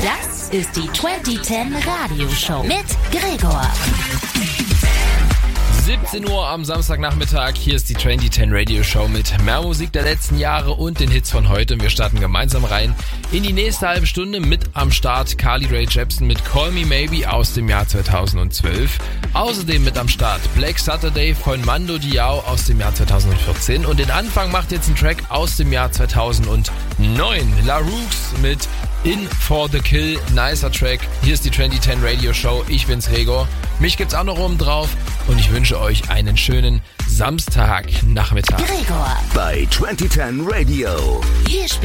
Das ist die 2010 Radioshow mit Gregor. 17 Uhr am Samstagnachmittag, hier ist die 2010 Radio Show mit mehr Musik der letzten Jahre und den Hits von heute. Und wir starten gemeinsam rein in die nächste halbe Stunde. Mit am Start Carly Rae Jepsen mit Call Me Maybe aus dem Jahr 2012. Außerdem mit am Start Black Saturday von Mando Diao aus dem Jahr 2014. Und den Anfang macht jetzt ein Track aus dem Jahr 2009. La Rooks mit In For The Kill, nicer Track. Hier ist die 2010 Radio Show, ich bin's Gregor. Mich gibt's auch noch oben drauf und ich wünsche euch einen schönen Samstagnachmittag. Gregor bei 2010 Radio. Hier